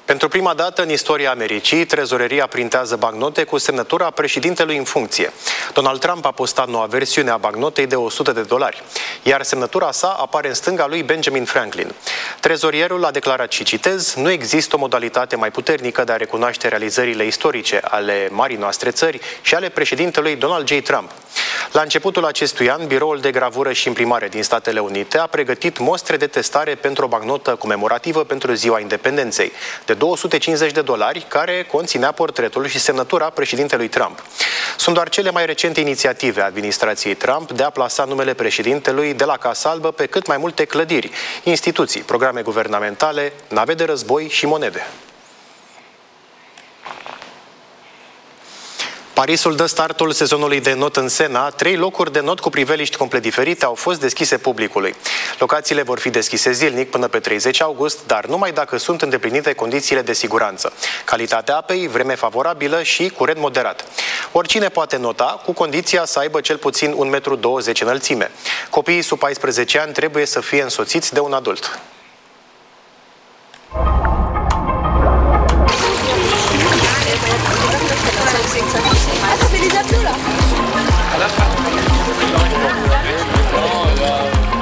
Pentru prima dată în istoria Americii, trezoreria printează bancnote cu semnătura președintelui în funcție. Donald Trump a postat noua versiune a bancnotei de $100, iar semnătura sa apare în stânga lui Benjamin Franklin. Trezorierul a declarat, și citez, nu există o modalitate mai puternică de a recunoaște realizările istorice ale marii noastre țări și ale președintelui Donald J. Trump. La începutul acestui an, Biroul de Gravură și Imprimare din Statele Unite a pregătit mostre de testare pentru o bancnotă comemorativă pentru Ziua Independenței, de $250, care conținea portretul și semnătura președintelui Trump. Sunt doar cele mai recente inițiative a administrației Trump de a plasa numele președintelui de la Casa Albă pe cât mai multe clădiri, instituții, programe guvernamentale, nave de război și monede. Parisul dă startul sezonului de not în Sena. 3 locuri de not cu priveliști complet diferite au fost deschise publicului. Locațiile vor fi deschise zilnic până pe 30 august, dar numai dacă sunt îndeplinite condițiile de siguranță. Calitatea apei, vreme favorabilă și curent moderat. Oricine poate nota, cu condiția să aibă cel puțin 1,20 m înălțime. Copiii sub 14 ani trebuie să fie însoțiți de un adult. C'est déjà plus là.